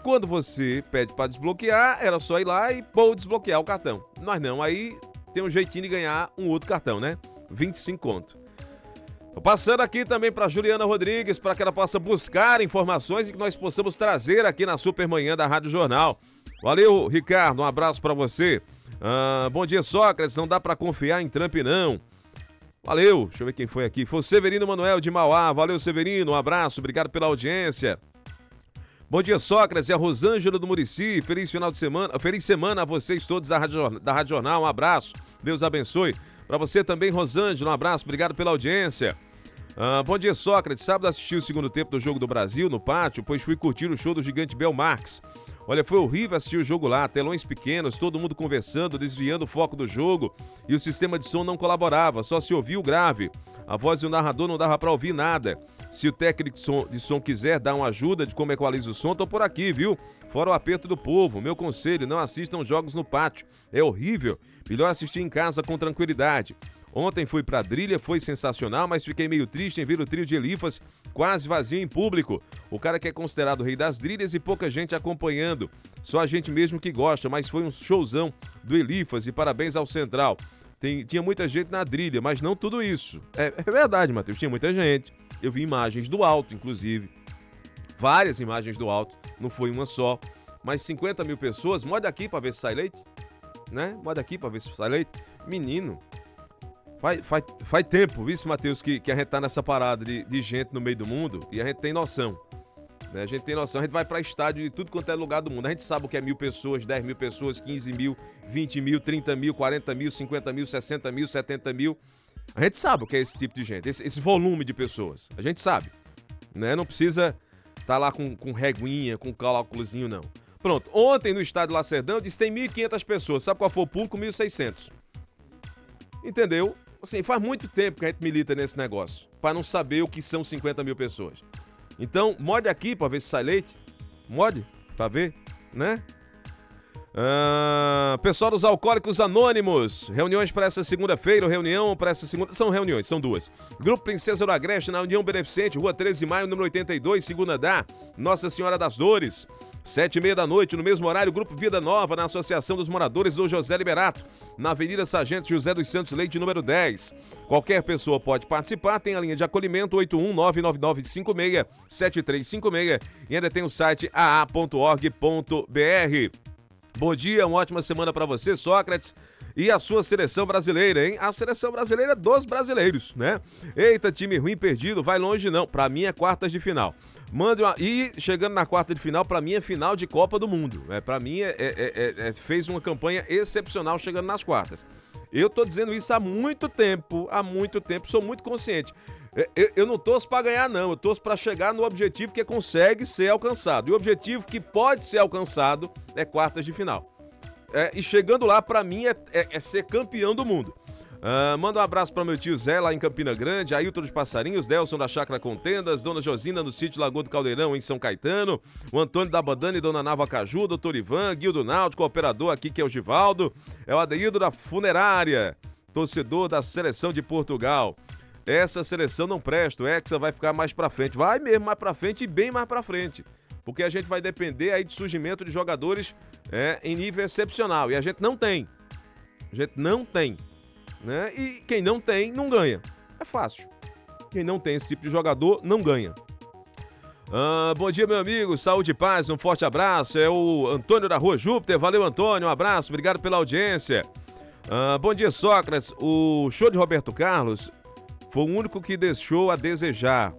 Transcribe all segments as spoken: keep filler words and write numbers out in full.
quando você pede para desbloquear, era só ir lá e pô, desbloquear o cartão. Nós não, aí tem um jeitinho de ganhar um outro cartão, né? vinte e cinco conto. Tô passando aqui também para Juliana Rodrigues, para que ela possa buscar informações e que nós possamos trazer aqui na Supermanhã da Rádio Jornal. Valeu, Ricardo, um abraço para você. Ah, bom dia, Sócrates, não dá para confiar em Trump, não. Valeu, deixa eu ver quem foi aqui. Foi o Severino Manuel de Mauá. Valeu, Severino, um abraço, obrigado pela audiência. Bom dia, Sócrates, é a Rosângela do Murici. Feliz final de semana, feliz semana a vocês todos da Rádio, da Rádio Jornal. Um abraço, Deus abençoe. Para você também, Rosângela, um abraço, obrigado pela audiência. Ah, bom dia, Sócrates. Sábado assisti o segundo tempo do Jogo do Brasil no pátio, pois fui curtir o show do gigante Bel Marx. Olha, foi horrível assistir o jogo lá, telões pequenos, todo mundo conversando, desviando o foco do jogo e o sistema de som não colaborava, só se ouvia o grave. A voz do narrador não dava pra ouvir nada. Se o técnico de som, de som quiser dar uma ajuda de como equaliza o som, tô por aqui, viu? Fora o aperto do povo. Meu conselho, não assistam jogos no pátio. É horrível. Melhor assistir em casa com tranquilidade. Ontem fui pra Drilha, foi sensacional, mas fiquei meio triste em ver o trio de Elifas quase vazio em público. O cara que é considerado o rei das drilhas e pouca gente acompanhando. Só a gente mesmo que gosta, mas foi um showzão do Elifas e parabéns ao Central. Tem, tinha muita gente na Drilha, mas não tudo isso. É, é verdade, Matheus, tinha muita gente. Eu vi imagens do alto, inclusive. Várias imagens do alto, não foi uma só. Mas cinquenta mil pessoas, morde aqui pra ver se sai leite. Né? Morde aqui pra ver se sai leite. Menino. Faz, faz, faz tempo, viu, Matheus, que, que a gente tá nessa parada de, de gente no meio do mundo e a gente tem noção. Né? A gente tem noção, a gente vai pra estádio de tudo quanto é lugar do mundo. A gente sabe o que é mil pessoas, dez mil pessoas, quinze mil, vinte mil, trinta mil, quarenta mil, cinquenta mil, sessenta mil, setenta mil. A gente sabe o que é esse tipo de gente, esse, esse volume de pessoas. A gente sabe. Né? Não precisa estar tá lá com, com reguinha, com cálculozinho, não. Pronto, ontem no estádio Lacerdão eu disse que tem mil e quinhentas pessoas. Sabe qual foi o público? mil e seiscentos. Entendeu? Assim, faz muito tempo que a gente milita nesse negócio, para não saber o que são cinquenta mil pessoas. Então, morde aqui para ver se sai leite. Morde, para ver, né? Ah, pessoal dos Alcoólicos Anônimos, reuniões para essa segunda-feira, reunião para essa segunda, são reuniões, são duas. Grupo Princesa do Agreste, na União Beneficente, Rua treze de maio, número oitenta e dois, segunda andar, Nossa Senhora das Dores. Sete e meia da noite, no mesmo horário, Grupo Vida Nova, na Associação dos Moradores do José Liberato, na Avenida Sargento José dos Santos Leite, número dez. Qualquer pessoa pode participar, tem a linha de acolhimento oito um nove nove nove cinco seis sete três cinco seis e ainda tem o site a a ponto org ponto b r. Bom dia, uma ótima semana para você, Sócrates, e a sua seleção brasileira, hein? A seleção brasileira dos brasileiros, né? Eita, time ruim perdido, vai longe não. Pra mim é quartas de final. Mande uma... E chegando na quarta de final, pra mim é final de Copa do Mundo. É, pra mim é, é, é, é, fez uma campanha excepcional chegando nas quartas. Eu tô dizendo isso há muito tempo, há muito tempo, sou muito consciente. Eu, eu não torço pra ganhar, não. Eu torço pra chegar no objetivo que consegue ser alcançado. E o objetivo que pode ser alcançado é quartas de final. É, e chegando lá, pra mim, é, é, é ser campeão do mundo. Uh, manda um abraço para meu tio Zé, lá em Campina Grande, Ailton dos Passarinhos, Delson da Chácara Contendas, Dona Josina no sítio Lagoa do Caldeirão, em São Caetano, o Antônio da Bandana e Dona Nava Caju, Doutor Ivan, Guildo Náutico, operador aqui que é o Givaldo, é o Adeildo da Funerária, torcedor da Seleção de Portugal. Essa seleção não presta, o Hexa vai ficar mais pra frente, vai mesmo mais pra frente e bem mais pra frente, porque a gente vai depender aí de surgimento de jogadores é, em nível excepcional, e a gente não tem, a gente não tem. Né? E quem não tem, não ganha. É fácil. Quem não tem esse tipo de jogador, não ganha. Ah, bom dia, meu amigo. Saúde e paz, um forte abraço. É o Antônio da Rua Júpiter. Valeu, Antônio. Um abraço. Obrigado pela audiência. Ah, bom dia, Sócrates. O show de Roberto Carlos foi o único que deixou a desejar.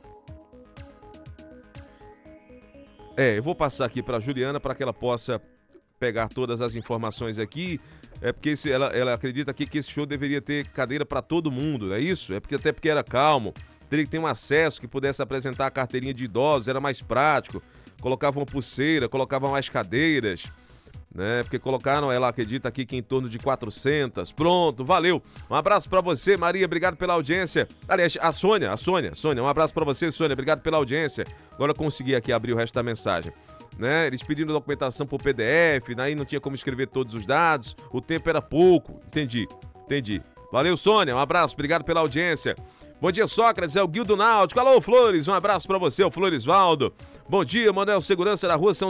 É, eu vou passar aqui para a Juliana para que ela possa pegar todas as informações aqui. É porque esse, ela, ela acredita aqui que esse show deveria ter cadeira para todo mundo, não é isso? É porque até porque era calmo, teria que ter um acesso que pudesse apresentar a carteirinha de idosos, era mais prático, colocavam uma pulseira, colocavam mais cadeiras, né? Porque colocaram, ela acredita aqui que em torno de quatrocentas. Pronto, valeu. Um abraço para você, Maria, obrigado pela audiência. Aliás, a Sônia, a Sônia, Sônia, um abraço para você, Sônia, obrigado pela audiência. Agora eu consegui aqui abrir o resto da mensagem. Né? Eles pedindo documentação por P D F, aí não tinha como escrever todos os dados, o tempo era pouco, entendi, entendi. Valeu, Sônia, um abraço, obrigado pela audiência. Bom dia, Sócrates, é o Guildo Náutico. Alô, Flores, um abraço pra você, o Floresvaldo. Bom dia, Manuel Segurança da Rua São